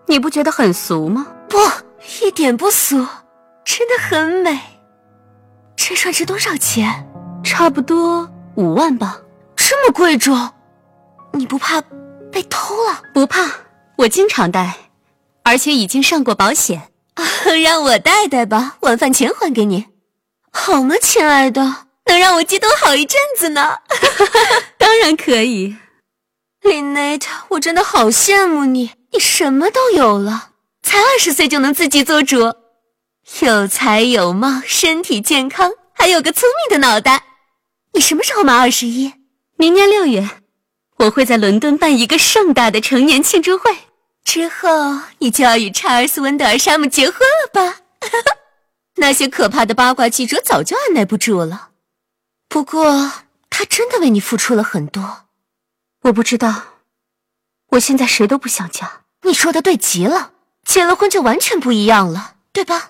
你不觉得很俗吗？ 不，一点不俗，真的很美。这双值多少钱？ 差不多5万吧。 这么贵重，你不怕被偷了？ 不怕，我经常戴，而且已经上过保险。 让我戴戴吧，晚饭钱还给你。好吗，亲爱的？能让我激动好一阵子呢。 当然可以。 Lynette， 我真的好羡慕你，你什么都有了，才20岁就能自给做主，有才有貌，身体健康，还有个聪明的脑袋。你什么时候满21？ 明年6月，我会在伦敦办一个盛大的成年庆祝会， 之后你就要与查尔斯·温德尔沙姆结婚了吧？那些可怕的八卦记者早就按耐不住了。不过他真的为你付出了很多。 我不知道，我现在谁都不想嫁。 你说的对极了，结了婚就完全不一样了，对吧？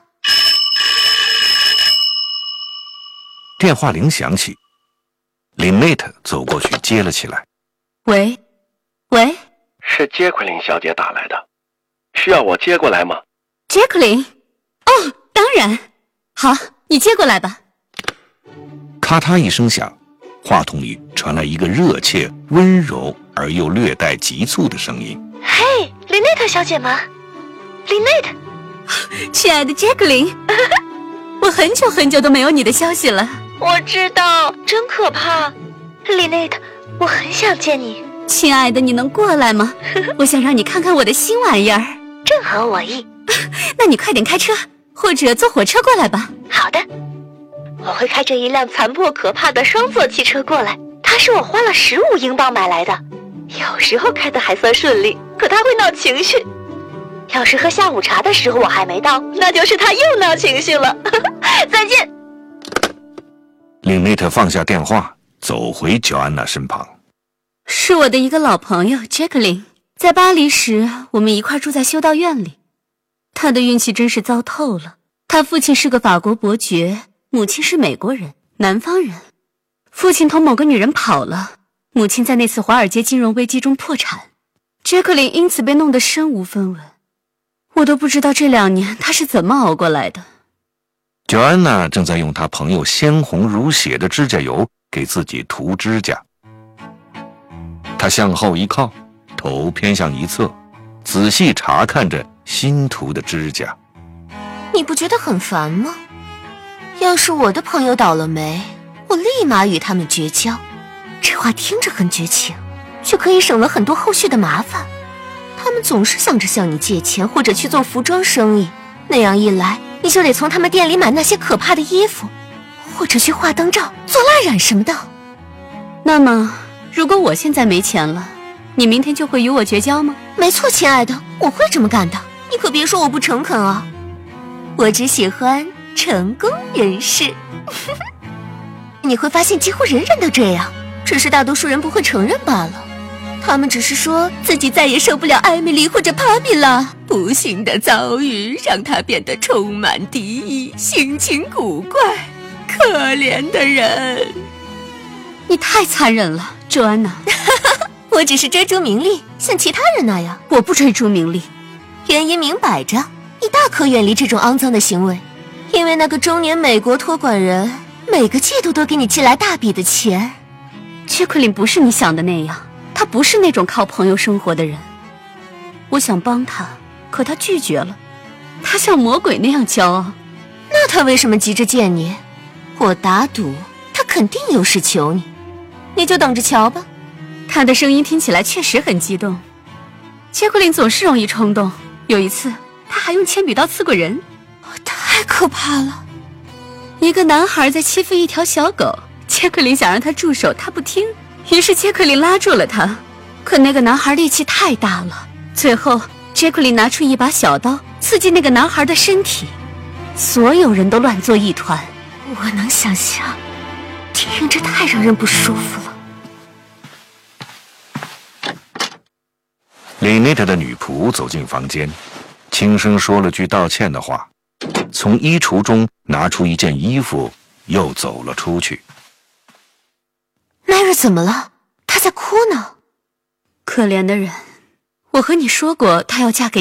电话铃响起，Lynette走过去接了起来。 喂， 是杰奎琳小姐打来的，需要我接过来吗？ 杰克琳？哦，当然。好，你接过来吧。 咔嗒一声响，话筒里传来一个热切、温柔而又略带急促的声音。 嘿，林内特小姐吗？林内特， 亲爱的杰克琳，我很久都没有你的消息了。 我知道，真可怕。林内特，我很想见你。 亲爱的，你能过来吗？我想让你看看我的新玩意儿。 正合我意。 那你快点开车，或者坐火车过来吧。 好的，我会开着一辆残破可怕的双座汽车过来，它是我花了15英镑买来的。有时候开得还算顺利，可它会闹情绪。要是喝下午茶的时候我还没到，那就是它又闹情绪了。再见。 Lynette放下电话，走回乔安娜身旁。 是我的一个老朋友杰克琳，在巴黎时我们一块住在修道院里。他的运气真是糟透了，他父亲是个法国伯爵，母亲是美国人，南方人。父亲同某个女人跑了，母亲在那次华尔街金融危机中破产，杰克琳因此被弄得身无分文。我都不知道这2年他是怎么熬过来的。 乔安娜正在用她朋友鲜红如血的指甲油给自己涂指甲。她向后一靠，头偏向一侧，仔细查看着新涂的指甲。 你不觉得很烦吗？要是我的朋友倒了霉，我立马与他们绝交。这话听着很绝情，却可以省了很多后续的麻烦。他们总是想着向你借钱，或者去做服装生意，那样一来，你就得从他们店里买那些可怕的衣服，或者去画灯罩、做蜡染什么的。 那么，如果我现在没钱了，你明天就会与我绝交吗？ 没错，亲爱的，我会这么干的。你可别说我不诚恳啊，我只喜欢成功人士。你会发现几乎人人都这样，只是大多数人不会承认罢了。他们只是说自己再也受不了艾米丽或者帕米拉，不幸的遭遇让她变得充满敌意，性情古怪，可怜的人。 你太残忍了，周安娜。 我只是追逐名利，像其他人那样。 我不追逐名利， 原因明摆着，你大可远离这种肮脏的行为，因为那个中年美国托管人每个季度都给你寄来大笔的钱。 杰克琳不是你想的那样，他不是那种靠朋友生活的人。我想帮他，可他拒绝了。他像魔鬼那样骄傲。 那他为什么急着见你？我打赌他肯定有事求你，你就等着瞧吧。 他的声音听起来确实很激动。杰克琳总是容易冲动，有一次他还用铅笔刀刺过人。 太可怕了。 一个男孩在欺负一条小狗，杰克琳想让他住手，他不听，于是杰克琳拉住了他。可那个男孩力气太大了，最后杰克琳拿出一把小刀刺进那个男孩的身体，所有人都乱作一团。 我能想象，听着太让人不舒服了。 Lynette的女仆走进房间，轻声说了句道歉的话，从衣橱中拿出一件衣服，又走了出去。 Mary 怎么了？她在哭呢。 可怜的人，我和你说过，她要嫁给